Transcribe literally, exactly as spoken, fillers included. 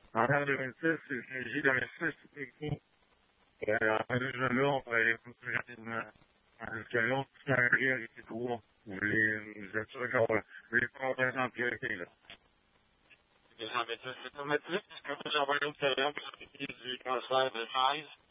En deux mille six, j'ai donné six équipes. Et euh, après deux jeux-là, on peut aller plus rapidement. Parce que l'autre calendrier avec les trois, vous voulez vous assurer qu'on va les prendre en priorité, là. J'en mets ça, c'est automatique, parce que j'envoie l'autre calendrier pour du transfert de seize.